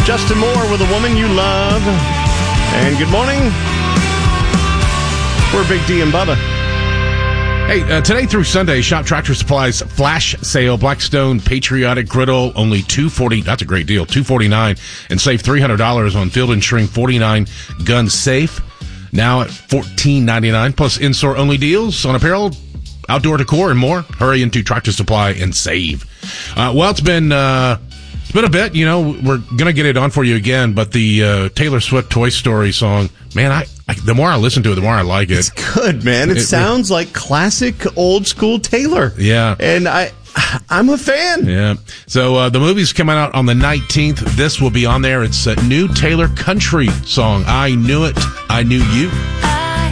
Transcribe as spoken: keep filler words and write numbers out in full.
Justin Moore with A Woman You Love. And good morning. We're Big D and Bubba. Hey, uh, today through Sunday, Shop Tractor Supply's flash sale, Blackstone Patriotic Griddle, only two forty. That's a great deal, two forty-nine, and save three hundred dollars on Field and String forty-nine gun safe. Now at fourteen ninety-nine, plus in-store only deals on apparel, outdoor decor, and more. Hurry into Tractor Supply and save. Uh, well, it's been uh, it's been a bit. You know, we're gonna get it on for you again, but the uh, Taylor Swift Toy Story song, man, I. I, the more I listen to it, the more I like it. It's good, man. It, it sounds it, like classic old school Taylor. Yeah. And I, I'm a fan. Yeah. So uh, the movie's coming out on the nineteenth. This will be on there. It's a new Taylor country song. I Knew It. I Knew You.